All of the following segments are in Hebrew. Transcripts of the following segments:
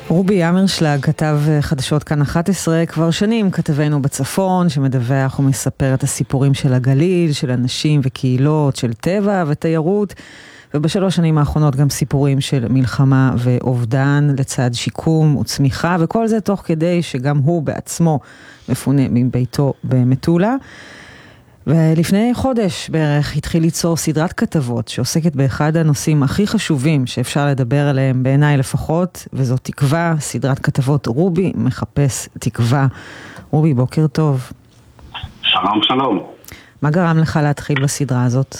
רובי ימרשלג, כתב חדשות כאן 11, כבר שנים כתבנו בצפון, שמדווח ומספר את הסיפורים של הגליל, של אנשים וקהילות, של טבע ותיירות, ובשלוש שנים האחרונות גם סיפורים של מלחמה ואובדן לצד שיקום וצמיחה, וכל זה תוך כדי שגם הוא בעצמו מפונה מביתו במטולה. ולפני חודש בערך התחיל ליצור סדרת כתבות שעוסקת באחד הנושאים הכי חשובים שאפשר לדבר עליהם, בעיניי לפחות, וזו תקווה, סדרת כתבות רובי מחפש תקווה. רובי, בוקר טוב. שלום, שלום. מה גרם לך להתחיל בסדרה הזאת?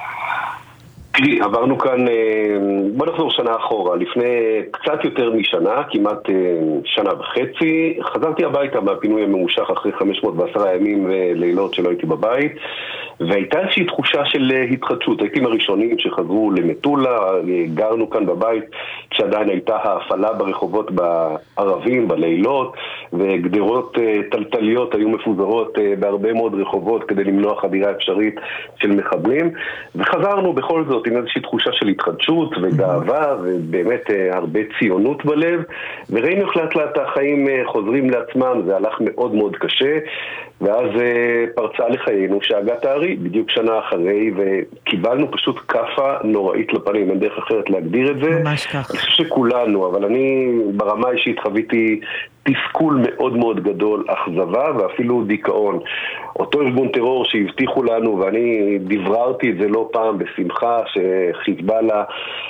תראי, עברנו כאן, בוא נחזור שנה אחורה, לפני קצת יותר משנה, כמעט שנה וחצי, חזרתי הביתה מהפינוי הממושך אחרי 510 ימים ולילות שלא הייתי בבית, והייתה איזושהי תחושה של התחדשות. הייתי מהראשונים שחזרו למטולה, גרנו כאן בבית כשעדיין הייתה ההפעלה ברחובות בערבים, בלילות, וגדרות טלטליות היו מפוזרות בהרבה מאוד רחובות כדי למנוע חדירה אפשרית של מחבלים, וחזרנו בכל זאת עם איזושהי תחושה של התחדשות וגאווה ובאמת הרבה ציונות בלב, וראינו לאט לאט החיים חוזרים לעצמם. זה הלך מאוד מאוד קשה, ואז פרצה לחיינו שהגת הארי בדיוק שנה אחרי, וקיבלנו פשוט קפה נוראית לפנים, אין דרך אחרת להגדיר את זה. ממש כך. אני חושב שכולנו, אבל אני ברמה אישית חוויתי תסכול מאוד מאוד גדול, אכזבה ואפילו דיכאון. אותו ארגון טרור שהבטיחו לנו, ואני דבררתי את זה לא פעם בשמחה, שחיזבאללה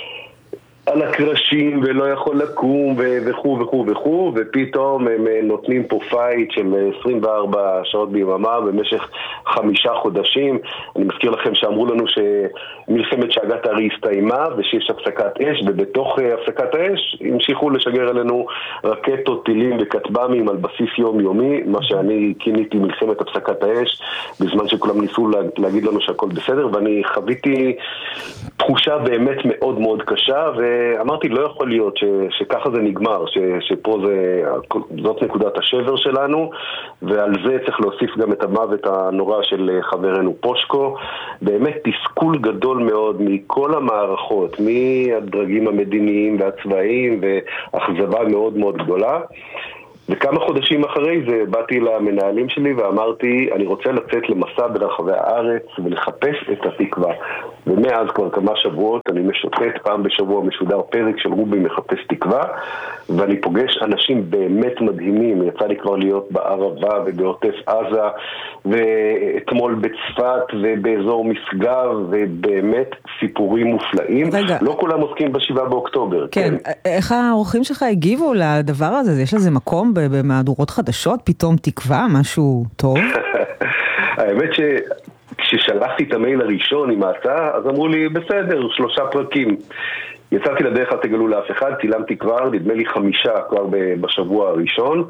על הקרשים ולא יכול לקום וכו' וכו' וכו', ופתאום הם נותנים פה פייט של 24 שעות ביממה במשך 5 חודשים. אני מזכיר לכם שאמרו לנו שמלחמת שהגת הארי הסתיימה ושיש הפסקת אש, ובתוך הפסקת האש המשיכו לשגר עלינו רקטות, טילים וכטב"מים על בסיס יומיומי, מה שאני כיניתי מלחמת הפסקת האש, בזמן שכולם ניסו להגיד לנו שהכל בסדר, ואני חוויתי תחושה באמת מאוד מאוד קשה, ואמרתי לא יכול להיות שככה זה נגמר, שפה זאת נקודת השבר שלנו, ועל זה צריך להוסיף גם את המוות הנורא של חברנו פושקו. באמת תסכול גדול מאוד מכל המערכות, מהדרגים המדיניים והצבאיים, ואכזבה מאוד מאוד גדולה. וכמה חודשים אחרי זה באתי למנהלים שלי ואמרתי, אני רוצה לצאת למסע ברחבי הארץ ולחפש את התקווה. ומאז כבר כמה שבועות אני משוטט, פעם בשבוע משודר פרק של רובי מחפש תקווה, ואני פוגש אנשים באמת מדהימים. יצא לי כבר להיות בערבה ובעוטף עזה, ואתמול בצפת ובאזור משגב, ובאמת סיפורים מופלאים. רגע. לא כולם עוסקים ב7 באוקטובר. כן. איך האורחים שלך הגיבו לדבר הזה? יש לזה מקום במהדורות חדשות? פתאום תקווה? משהו טוב? האמת כששלחתי את המייל הראשון עם ההצעה, אז אמרו לי, בסדר, 3 פרקים. יצאתי לדרך, תגלו לאף אחד, צילמתי כבר, נדמה לי 5 כבר בשבוע הראשון,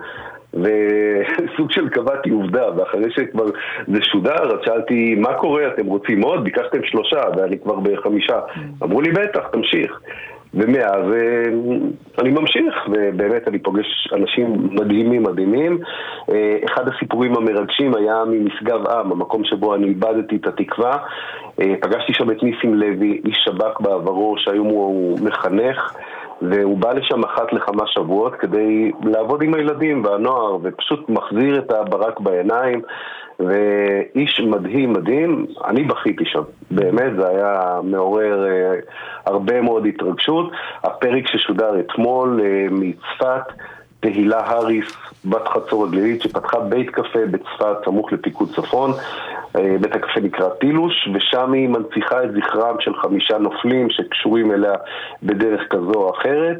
וסוג של קבעתי עובדה, ואחרי שכבר זה שודר, אז שאלתי, מה קורה, אתם רוצים עוד? ביקשתם 3, ואני כבר ב5. אמרו לי, בטח, תמשיך. ומאז אני ממשיך, ובאמת אני פוגש אנשים מדהימים. אחד הסיפורים המרגשים היה ממשגב עם, המקום שבו אני איבדתי את התקווה. פגשתי שם את ניסים לוי, איש שב"כ בעברו, שהיום הוא מחנך, והוא בא לשם אחת לכמה שבועות כדי לעבוד עם הילדים והנוער, ופשוט מחזיר את הברק בעיניים, ואיש מדהים. אני בכיתי שם, באמת זה היה מעורר הרבה מאוד התרגשות. הפרק ששודר אתמול מצפת, תהילה הריס, בת חצור הגלילית, שפתחה בית קפה בצפת סמוך לפיקוד צפון. בית הקפה נקרא טילוש, ושם היא מנציחה את זכרם של 5 נופלים שקשורים אליה בדרך כזו או אחרת,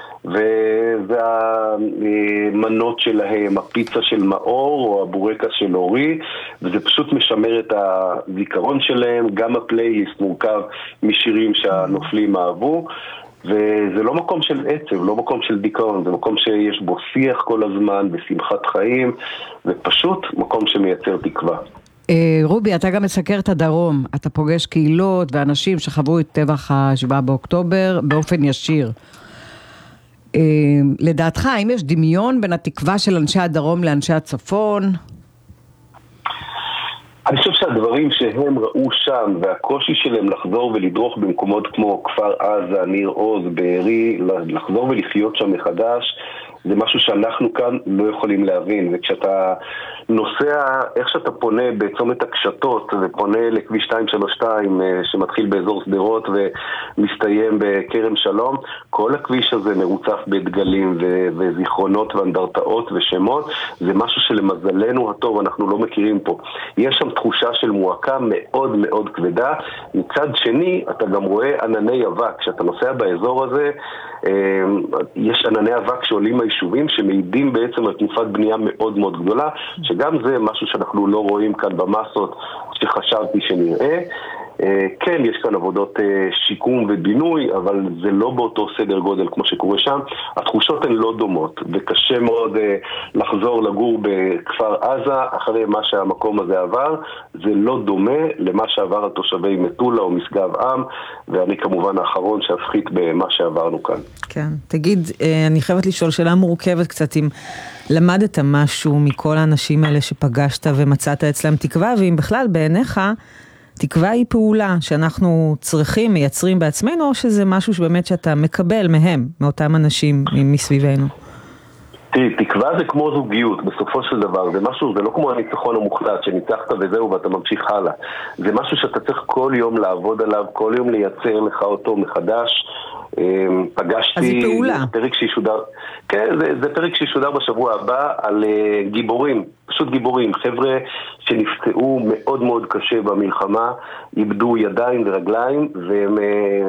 וזה המנות שלהם, הפיצה של מאור או הבורקס של אורי, וזה פשוט משמר את הזיכרון שלהם. גם הפלייליסט מורכב משירים שהנופלים אהבו, וזה לא מקום של עצב, לא מקום של דיכאון, זה מקום שיש בו שיח כל הזמן, בשמחת חיים, ופשוט מקום שמייצר תקווה. רובי, אתה גם מסקר את הדרום, אתה פוגש קהילות ואנשים שחוו את טבח 7 באוקטובר באופן ישיר. לדעתך, האם יש דמיון בין התקווה של אנשי הדרום לאנשי הצפון? אני חושב שהדברים שהם ראו שם והקושי שלהם לחזור ולדרוך במקומות כמו כפר עזה, ניר עוז, בארי, לחזור ולחיות שם מחדש, זה משהו שאנחנו כאן לא יכולים להבין. וכשאתה נוסע, איך שאתה פונה בצומת הקשתות ופונה לכביש 232 שמתחיל באזור סדרות ומסתיים בכרם שלום, כל הכביש הזה מרוצף בדגלים וזיכרונות ואנדרטאות ושמות. זה משהו שלמזלנו הטוב אנחנו לא מכירים פה. יש שם תחושה של מועקה מאוד מאוד כבדה. מצד שני, אתה גם רואה ענני אבק. כשאתה נוסע באזור הזה, יש ענני אבק שעולים מהיישובים שמעידים בעצם על תנופת בנייה מאוד מאוד גדולה, שגם זה משהו שאנחנו לא רואים כאן במסות שחשבתי שנראה. כן, יש כאן עבודות שיקום ובינוי, אבל זה לא באותו סדר גודל כמו שקורה שם. התחושות הן לא דומות, וקשה מאוד לחזור לגור בכפר עזה אחרי מה שהמקום הזה עבר. זה לא דומה למה שעבר על תושבי מטולה או משגב עם, ואני כמובן האחרון שהפחית במה שעברנו כאן. כן, תגיד, אני חייבת לשאול שאלה מורכבת קצת, אם למדת משהו מכל האנשים האלה שפגשת ומצאת אצלם תקווה, ואם בכלל בעיניך תקווה היא פעולה שאנחנו צריכים, מייצרים בעצמנו, או שזה משהו שבאמת שאתה מקבל מהם, מאותם אנשים מסביבנו? תקווה זה כמו זוגיות, בסופו של דבר. זה משהו, זה לא כמו הניצחון המוחלט, שניצחת וזהו ואתה ממשיך הלאה. זה משהו שאתה צריך כל יום לעבוד עליו, כל יום לייצר לך אותו מחדש. פגשתי פרק שישודר, כן, זה פרק שישודר בשבוע הבא על גיבורים, פשוט גיבורים, חבר'ה שנפצעו מאוד מאוד קשה במלחמה, איבדו ידיים ורגליים, והם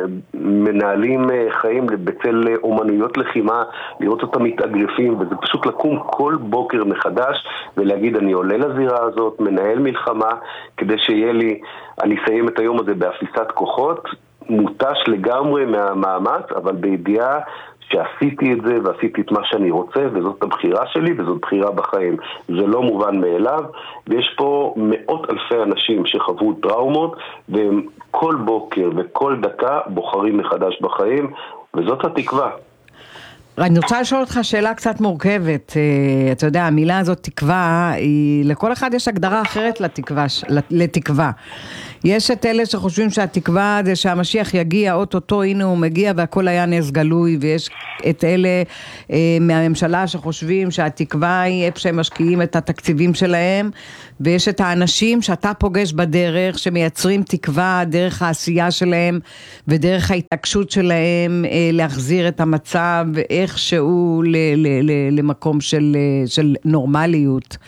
מנהלים חיים בצל אומנויות לחימה, לראות אותם מתאגרפים, וזה פשוט לקום כל בוקר מחדש ולהגיד, אני עולה לזירה הזאת, מנהל מלחמה, כדי שיהיה לי, אני אסיים את היום הזה באפיסת כוחות, מוטש לגמרי מהמאמץ, אבל בידיעה שעשיתי את זה ועשיתי את מה שאני רוצה, וזאת הבחירה שלי וזאת בחירה בחיים. זה לא מובן מאליו, ויש פה מאות אלפי אנשים שחוו טראומות, והם כל בוקר וכל דקה בוחרים מחדש בחיים, וזאת התקווה. אני רוצה לשאול אותך שאלה קצת מורכבת. אתה יודע, המילה הזאת תקווה, לכל אחד יש הגדרה אחרת לתקווה. יש את אלה שחושבים שהתקווה זה שהמשיח יגיע, אוטוטו, הנה הוא מגיע והכל היה נס גלוי, ויש את אלה מהממשלה שחושבים שהתקווה היא איפה שהם משקיעים את התקציבים שלהם, ויש את האנשים שאתה פוגש בדרך, שמייצרים תקווה דרך העשייה שלהם, ודרך ההתעקשות שלהם להחזיר את המצב איכשהו למקום של נורמליות.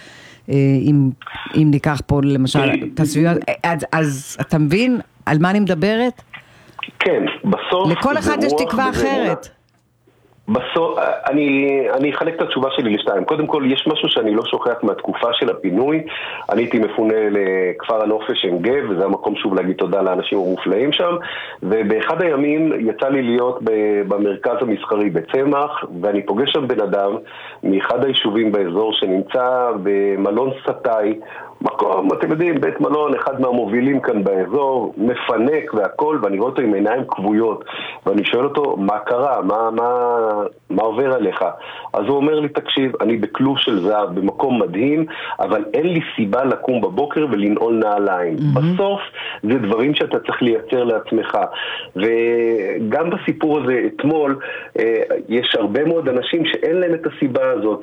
אם ניקח פה למשל את הסביבה, אז אתה מבין על מה אני מדברת? כן, בסוף לכל אחד יש תקווה אחרת. בסוף, אני אחלק את התשובה שלי לשתיים. קודם כל, יש משהו שאני לא שוכח מהתקופה של הפינוי. אני הייתי מפונה לכפר הנופש עין גב, וזה המקום שוב להגיד תודה לאנשים המופלאים שם, ובאחד הימים יצא לי להיות במרכז המסחרי בצמח, ואני פוגש שם בן אדם מאחד היישובים באזור שנמצא במלון סטאי, מקום, אתם יודעים, בית מלון, אחד מהמובילים כאן באזור, מפנק והכל, ואני רואה אותו עם עיניים כבויות, ואני שואל אותו, מה קרה? מה עובר עליך? אז הוא אומר לי, תקשיב, אני בכלוב של זהב, במקום מדהים, אבל אין לי סיבה לקום בבוקר ולנעול נעליים. בסוף, זה דברים שאתה צריך לייצר לעצמך. וגם בסיפור הזה, אתמול, יש הרבה מאוד אנשים שאין להם את הסיבה הזאת.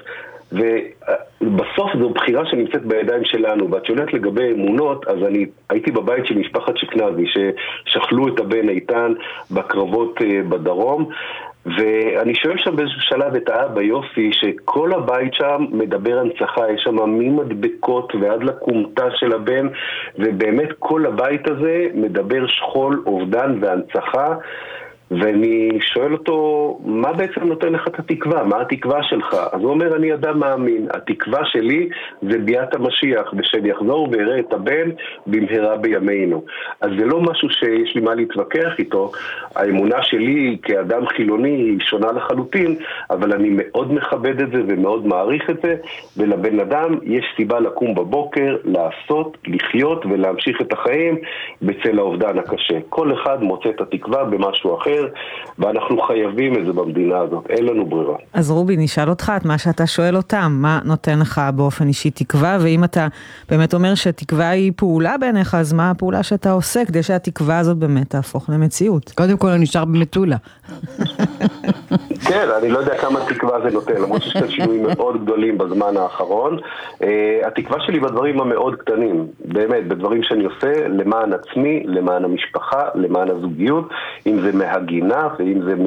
ובסוף זו בחירה שנמצאת בידיים שלנו. ואת שואלת לגבי אמונות, אז אני הייתי בבית של משפחת שקנזי ששכלו את הבן איתן בקרבות בדרום, ואני שואל שם באיזשהו שלב את האבא יופי שכל הבית שם מדבר הנצחה, יש שם ממדבקות ועד לקומתה של הבן, ובאמת כל הבית הזה מדבר שכול, אובדן והנצחה. ואני שואל אותו, מה בעצם נותן לך את התקווה? מה התקווה שלך? אז הוא אומר, אני אדם מאמין. התקווה שלי זה ביאת המשיח, ושאני אחזור ויראה את הבן במהרה בימינו. אז זה לא משהו שיש לי מה להתווכח איתו. האמונה שלי כאדם חילוני היא שונה לחלוטין, אבל אני מאוד מכבד את זה ומאוד מעריך את זה, ולבן אדם יש סיבה לקום בבוקר, לעשות, לחיות ולהמשיך את החיים בצל האובדן הקשה. כל אחד מוצא את התקווה במשהו אחר. לשפר, ואנחנו חייבים את זה במדינה הזאת, אין לנו ברירה. אז רובי, נשאל אותך את מה שאתה שואל אותם, מה נותן לך באופן אישי תקווה, ואם אתה באמת אומר שתקווה היא פעולה בעיניך, אז מה הפעולה שאתה עושה כדי שהתקווה הזאת באמת תהפוך למציאות? קודם כל, הוא נשאר במטולה. כן, אני לא יודע כמה תקווה זה נותן, למרות שיש כאן שינויים מאוד גדולים בזמן האחרון. התקווה שלי בדברים המאוד קטנים, באמת, בדברים שאני עושה למען עצמי, למען המשפחה, למען הזוגיות, אם זה מהגינה ואם זה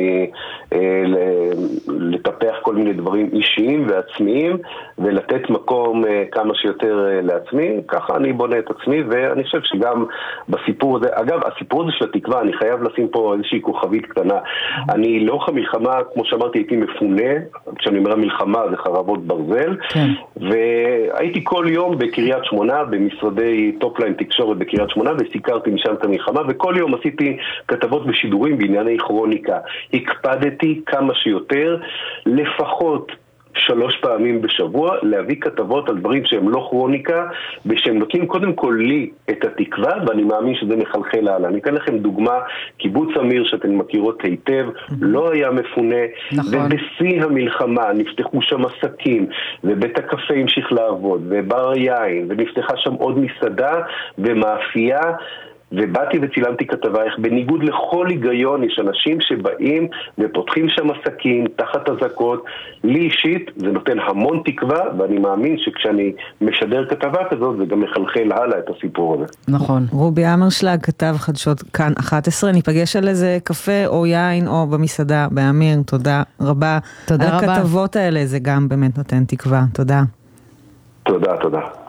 לטפח כל מיני דברים אישיים ועצמיים, ולתת מקום כמה שיותר לעצמי, ככה אני בונה את עצמי, ואני חושב שגם בסיפור הזה, אגב, הסיפור הזה של התקווה, אני חייב לשים פה איזושהי כוכבית קטנה. אני לאורך המלחמה, כמו שאמרתי, הייתי מפונה, כשאני אומר המלחמה זה חרבות ברזל, והייתי כל יום בקריית שמונה, במשרדי טופליין תקשורת בקריית שמונה, וסיקרתי משם את המלחמה, וכל יום עשיתי כתבות ושידורים בענייני כרוניקה. הקפדתי כמה שיותר, לפחות 3 פעמים בשבוע, להביא כתבות על דברים שהם לא כרוניקה, ושהם נותנים קודם כל לי את התקווה, ואני מאמין שזה מחלחל הלאה. אני אתן לכם דוגמה, קיבוץ אמיר שאתן מכירות היטב, לא היה מפונה, ובשיא המלחמה נפתחו שם עסקים, ובית הקפה המשיך לעבוד, ובר יין, ונפתחה שם עוד מסעדה ומאפייה, ובאתי וצילמתי כתבה איך בניגוד לכל היגיון יש אנשים שבאים ופותחים שם עסקים תחת הזקות. לי אישית זה נותן המון תקווה, ואני מאמין שכשאני משדר כתבה כזאת זה גם מחלחל הלאה את הסיפור הזה. נכון. רובי אמרשלג, כתב חדשות כאן 11, ניפגש על איזה קפה או יין או במסעדה באמיר. תודה רבה. תודה רבה. על הכתבות האלה זה גם באמת נותן תקווה. תודה. תודה, תודה.